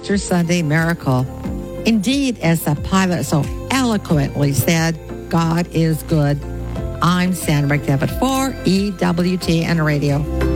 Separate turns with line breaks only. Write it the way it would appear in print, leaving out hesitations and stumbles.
Easter Sunday miracle. Indeed, as the pilot so eloquently said, God is good. I'm Sandra McDevitt for EWTN Radio.